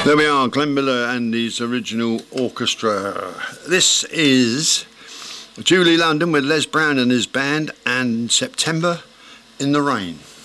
There we are, Glenn Miller and his original orchestra. This is Julie London with Les Brown and his band, and September in the Rain.